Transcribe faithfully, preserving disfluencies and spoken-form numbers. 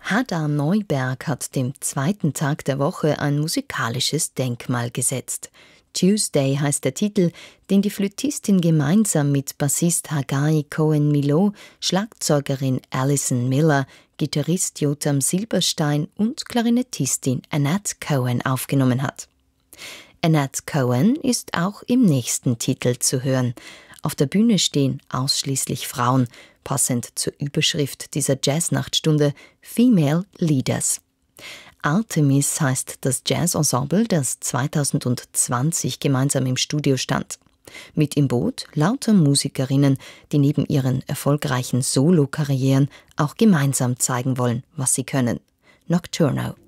Hadar Neuberg hat dem zweiten Tag der Woche ein musikalisches Denkmal gesetzt. Tuesday heißt der Titel, den die Flötistin gemeinsam mit Bassist Hagai Cohen-Milot, Schlagzeugerin Alison Miller, Gitarrist Jotam Silberstein und Klarinettistin Annette Cohen aufgenommen hat. Annette Cohen ist auch im nächsten Titel zu hören. Auf der Bühne stehen ausschließlich Frauen, passend zur Überschrift dieser Jazznachtstunde Female Leaders. Artemis heißt das Jazzensemble, das zweitausendzwanzig gemeinsam im Studio stand. Mit im Boot lauter Musikerinnen, die neben ihren erfolgreichen Solokarrieren auch gemeinsam zeigen wollen, was sie können. Nocturno.